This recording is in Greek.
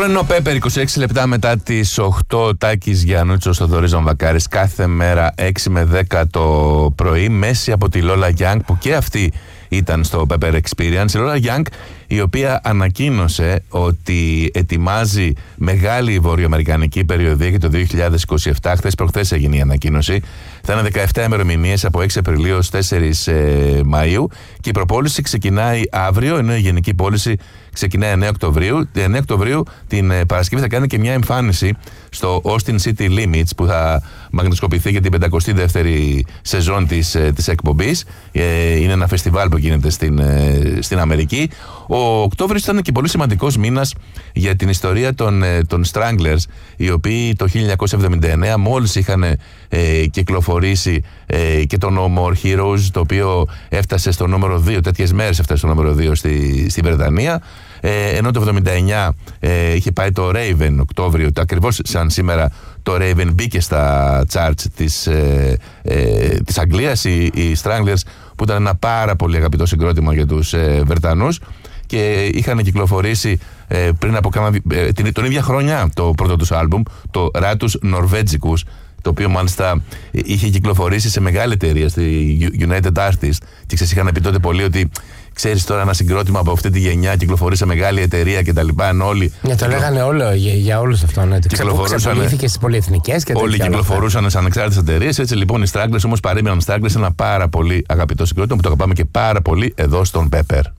Πρωινό Πέπερ, 26 λεπτά μετά τις 8, Τάκης Γιαννούτσος, Θοδωρής Βαμβακάρης, κάθε μέρα 6 με 10 το πρωί, μέση από τη Lola Young, που και αυτή ήταν στο Pepper Experience. Η Lola Young, η οποία ανακοίνωσε ότι ετοιμάζει μεγάλη βορειοαμερικανική περιοδία για το 2027. Χθες προχθές έγινε η ανακοίνωση. Θα είναι 17 ημερομηνίες από 6 Απριλίου ως 4 Μαΐου και η προπόληση ξεκινάει αύριο, ενώ η γενική πώληση ξεκινάει 9 Οκτωβρίου. 9 Οκτωβρίου την Παρασκευή θα κάνει και μια εμφάνιση στο Austin City Limits, που θα μαγνητοσκοπηθεί για την 52η σεζόν της εκπομπής. Είναι ένα φεστιβάλ που γίνεται στην Αμερική. Ο Οκτώβριος ήταν και πολύ σημαντικός μήνας για την ιστορία των Stranglers, οι οποίοι το 1979 μόλις είχαν κυκλοφορήσει και το No More Heroes, το οποίο έφτασε στο νούμερο 2, τέτοιες μέρες έφτασε στο νούμερο 2 στη Βρετανία. Ενώ το 79 είχε πάει το Raven Οκτώβριο, ακριβώς σαν σήμερα το Raven μπήκε στα charts της Αγγλίας, οι Stranglers, που ήταν ένα πάρα πολύ αγαπητό συγκρότημα για τους Βρετανούς, και είχαν κυκλοφορήσει πριν από τον ίδια χρονιά το πρώτο τους άλμπουμ, το Ratus Norvegicus, το οποίο μάλιστα είχε κυκλοφορήσει σε μεγάλη εταιρεία, στη United Artists, και ξέρεις, είχαν πει τότε πολύ ότι ξέρεις τώρα ένα συγκρότημα από αυτή τη γενιά κυκλοφορεί σε μεγάλη εταιρεία και τα λοιπά, ενώ όλοι... Ναι, το λέγανε όλο για όλους αυτό, ναι. Ξεπουλήθηκε στις πολυεθνικές και τέτοια. Όλοι κυκλοφορούσαν σε ανεξάρτητες εταιρείες. Έτσι λοιπόν οι Stranglers όμως παρέμειναν Stranglers, ένα πάρα πολύ αγαπητό συγκρότημα που το αγαπάμε και πάρα πολύ εδώ στον Pepper.